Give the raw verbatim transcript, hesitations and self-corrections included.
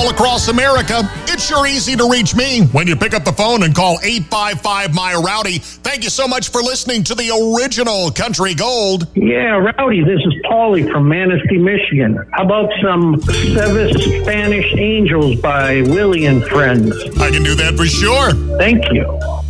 all across America, it's sure easy to reach me when you pick up the phone and call eight five five, M Y, Rowdy. Thank you so much for listening to the original Country Gold. Yeah, Rowdy, this is Paulie from Manistee, Michigan. How about some Seven Spanish Angels by Willie and Friends? I can do that for sure. Thank you.